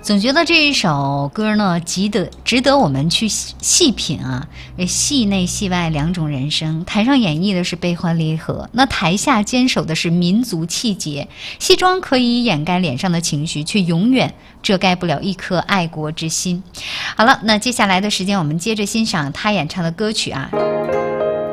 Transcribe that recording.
总觉得这一首歌呢，值得我们去细品啊。戏内戏外两种人生，台上演绎的是悲欢离合，那台下坚守的是民族气节。戏装可以掩盖脸上的情绪，却永远遮盖不了一颗爱国之心。好了，那接下来的时间，我们接着欣赏他演唱的歌曲啊。